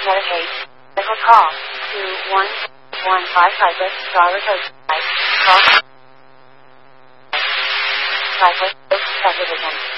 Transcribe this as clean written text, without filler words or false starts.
Medicaid. Medical call. 2115 Cypress. Driver code 5. Call. Cypress. Subdivision.